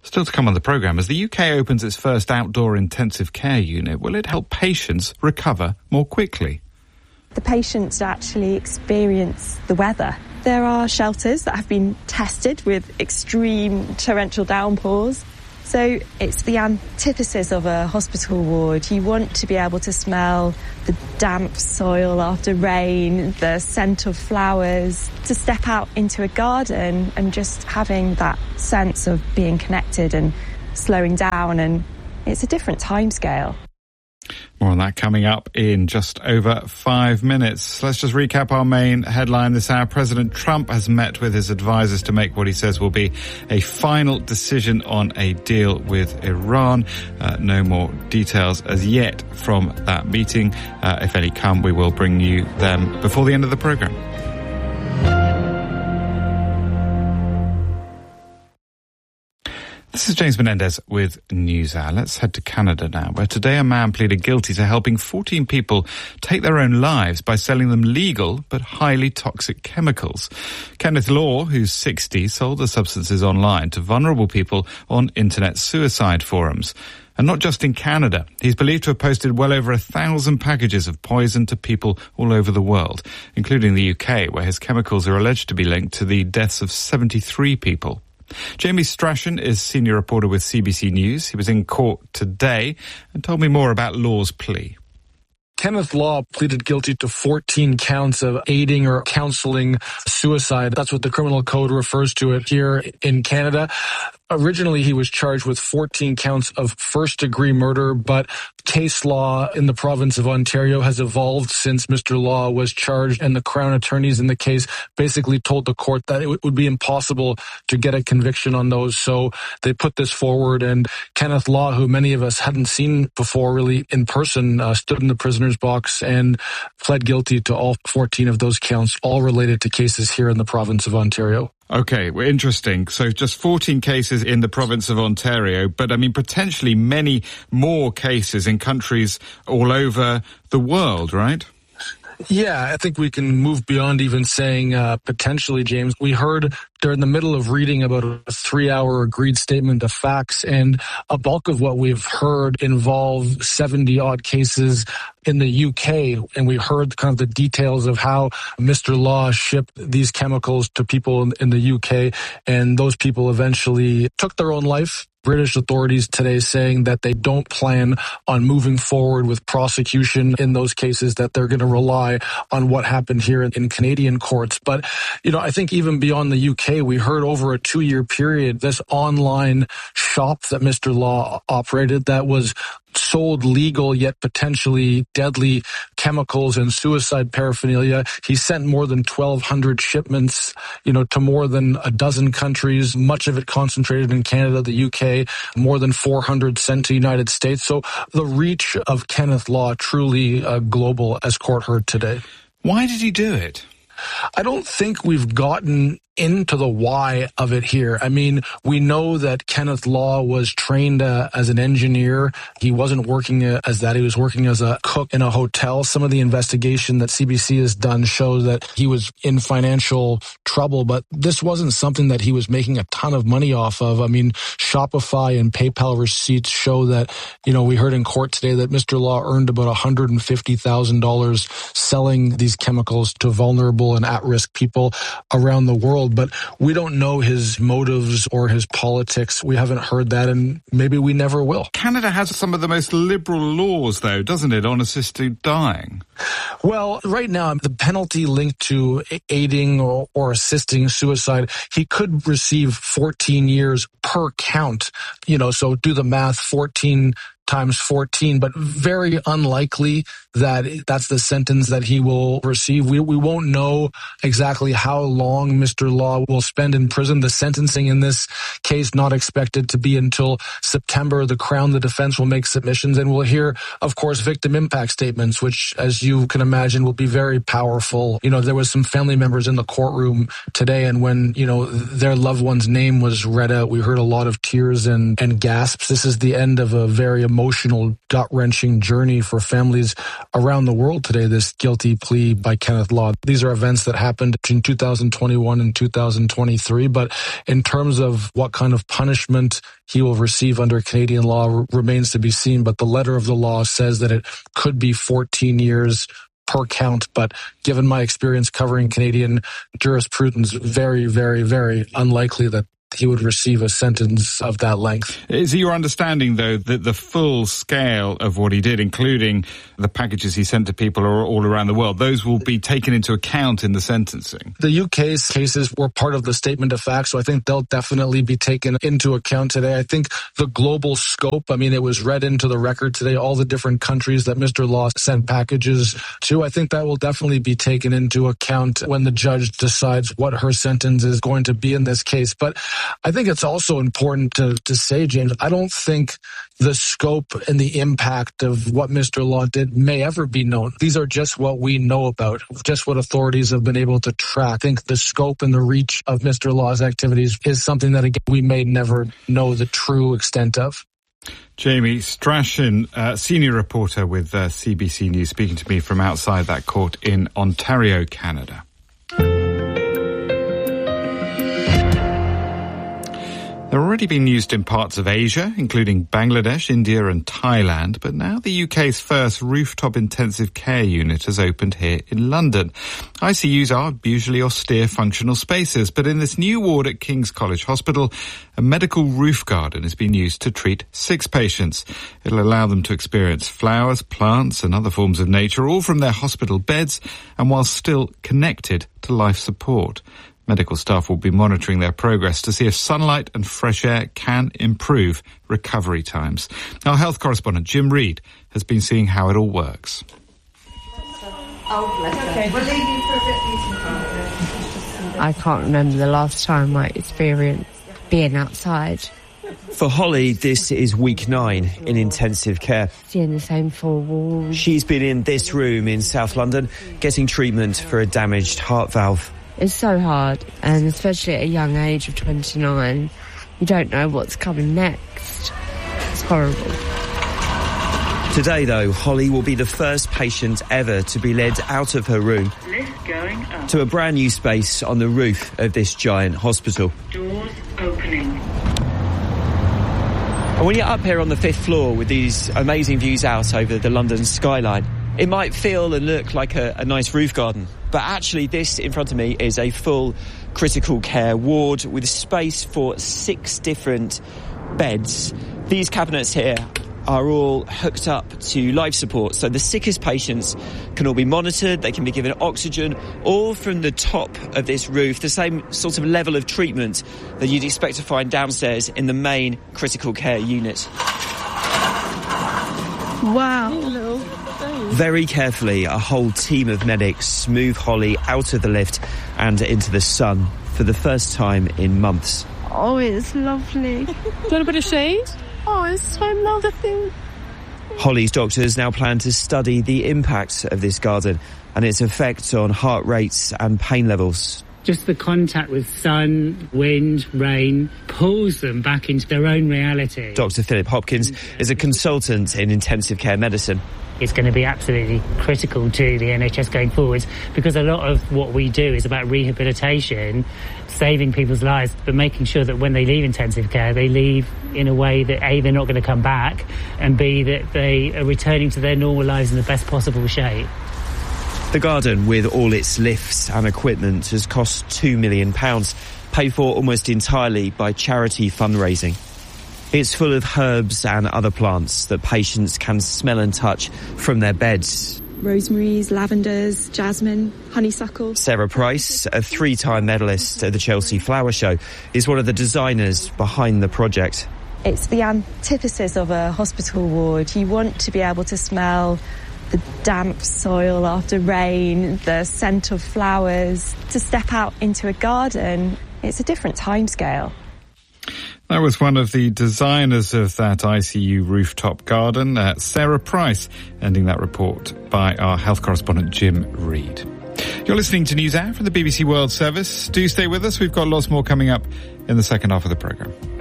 Still to come on the programme, as the UK opens its first outdoor intensive care unit, will it help patients recover more quickly? The patients actually experience the weather. There are shelters that have been tested with extreme torrential downpours. So it's the antithesis of a hospital ward. You want to be able to smell the damp soil after rain, the scent of flowers, to step out into a garden and just having that sense of being connected and slowing down. And it's a different timescale. More on that coming up in just over 5 minutes. Let's just recap our main headline this hour. President Trump has met with his advisors to make what he says will be a final decision on a deal with Iran. No more details as yet from that meeting. If any come, we will bring you them before the end of the programme. This is James Menendez with NewsHour. Let's head to Canada now, where today a man pleaded guilty to helping 14 people take their own lives by selling them legal but highly toxic chemicals. Kenneth Law, who's 60, sold the substances online to vulnerable people on internet suicide forums. And not just in Canada. He's believed to have posted well over 1,000 packages of poison to people all over the world, including the UK, where his chemicals are alleged to be linked to the deaths of 73 people. Jamie Strachan is senior reporter with CBC News. He was in court today and told me more about Law's plea. Kenneth Law pleaded guilty to 14 counts of aiding or counseling suicide. That's what the criminal code refers to it here in Canada. Originally, he was charged with 14 counts of first-degree murder, but case law in the province of Ontario has evolved since Mr. Law was charged, and the Crown attorneys in the case basically told the court that it would be impossible to get a conviction on those. So they put this forward, and Kenneth Law, who many of us hadn't seen before really in person, stood in the prisoner's box and pled guilty to all 14 of those counts, all related to cases here in the province of Ontario. Okay, well, interesting. So just 14 cases in the province of Ontario, but I mean, potentially many more cases in countries all over the world, right? Yeah, I think we can move beyond even saying potentially, James. We heard they're in the middle of reading about a 3-hour agreed statement of facts, and a bulk of what we've heard involve 70-odd cases in the UK, and we heard kind of the details of how Mr. Law shipped these chemicals to people in the UK, and those people eventually took their own life. British authorities today saying that they don't plan on moving forward with prosecution in those cases, that they're going to rely on what happened here in Canadian courts. But, you know, I think even beyond the UK, we heard over a 2-year period, this online shop that Mr. Law operated that was sold legal yet potentially deadly chemicals and suicide paraphernalia. He sent more than 1,200 shipments, to more than a dozen countries, much of it concentrated in Canada, the UK, more than 400 sent to the United States. So the reach of Kenneth Law truly global, as court heard today. Why did he do it? I don't think we've gotten into the why of it here. I mean, we know that Kenneth Law was trained as an engineer. He wasn't working as that. He was working as a cook in a hotel. Some of the investigation that CBC has done shows that he was in financial trouble, but this wasn't something that he was making a ton of money off of. I mean, Shopify and PayPal receipts show that, we heard in court today that Mr. Law earned about $150,000 selling these chemicals to vulnerable and at-risk people around the world. But we don't know his motives or his politics. We haven't heard that, and maybe we never will. Canada has some of the most liberal laws, though, doesn't it, on assisted dying? Well, right now, the penalty linked to aiding or assisting suicide, he could receive 14 years per count. So do the math, 14 times 14, but very unlikely that that's the sentence that he will receive. We won't know exactly how long Mr. Law will spend in prison. The sentencing in this case not expected to be until September. The Crown, the defense will make submissions, and we'll hear, of course, victim impact statements, which, as you can imagine, will be very powerful. There was some family members in the courtroom today, and when, their loved one's name was read out, we heard a lot of tears and gasps. This is the end of a very emotional, gut-wrenching journey for families around the world today, this guilty plea by Kenneth Law. These are events that happened in 2021 and 2023, but in terms of what kind of punishment he will receive under Canadian law remains to be seen. But the letter of the law says that it could be 14 years per count, but given my experience covering Canadian jurisprudence, very, very, very unlikely that he would receive a sentence of that length. Is it your understanding, though, that the full scale of what he did, including the packages he sent to people all around the world, those will be taken into account in the sentencing? The UK's cases were part of the statement of facts, so I think they'll definitely be taken into account today. I think the global scope, it was read into the record today, all the different countries that Mr. Law sent packages to, I think that will definitely be taken into account when the judge decides what her sentence is going to be in this case. But I think it's also important to say, James, I don't think the scope and the impact of what Mr. Law did may ever be known. These are just what we know about, just what authorities have been able to track. I think the scope and the reach of Mr. Law's activities is something that, again, we may never know the true extent of. Jamie Strachan, senior reporter with CBC News, speaking to me from outside that court in Ontario, Canada. They're already being used in parts of Asia, including Bangladesh, India and Thailand, but now the UK's first rooftop intensive care unit has opened here in London. ICUs are usually austere functional spaces, but in this new ward at King's College Hospital, a medical roof garden has been used to treat 6 patients. It'll allow them to experience flowers, plants and other forms of nature, all from their hospital beds and while still connected to life support. Medical staff will be monitoring their progress to see if sunlight and fresh air can improve recovery times. Our health correspondent Jim Reid has been seeing how it all works. I can't remember the last time I experienced being outside. For Holly, this is week 9 in intensive care. Seeing the same 4 walls. She's been in this room in South London getting treatment for a damaged heart valve. It's so hard, and especially at a young age of 29, you don't know what's coming next. It's horrible. Today, though, Holly will be the first patient ever to be led out of her room to a brand new space on the roof of this giant hospital. Doors opening. And when you're up here on the 5th floor with these amazing views out over the London skyline, it might feel and look like a nice roof garden. But actually, this in front of me is a full critical care ward with space for 6 different beds. These cabinets here are all hooked up to life support, so the sickest patients can all be monitored, they can be given oxygen, all from the top of this roof, the same sort of level of treatment that you'd expect to find downstairs in the main critical care unit. Wow. Very carefully, a whole team of medics move Holly out of the lift and into the sun for the first time in months. Oh, it's lovely. Do you want a bit of shade? Oh, it's so lovely. Holly's doctors now plan to study the impact of this garden and its effect on heart rates and pain levels. Just the contact with sun, wind, rain pulls them back into their own reality. Dr. Philip Hopkins is a consultant in intensive care medicine. It's going to be absolutely critical to the NHS going forwards, because a lot of what we do is about rehabilitation, saving people's lives, but making sure that when they leave intensive care, they leave in a way that A, they're not going to come back, and B, that they are returning to their normal lives in the best possible shape. The garden, with all its lifts and equipment, has cost £2 million, paid for almost entirely by charity fundraising. It's full of herbs and other plants that patients can smell and touch from their beds. Rosemaries, lavenders, jasmine, honeysuckle. Sarah Price, a 3-time medalist at the Chelsea Flower Show, is one of the designers behind the project. It's the antithesis of a hospital ward. You want to be able to smell the damp soil after rain, the scent of flowers. To step out into a garden, it's a different timescale. That was one of the designers of that ICU rooftop garden, Sarah Price, ending that report by our health correspondent Jim Reid. You're listening to NewsHour from the BBC World Service. Do stay with us. We've got lots more coming up in the second half of the programme.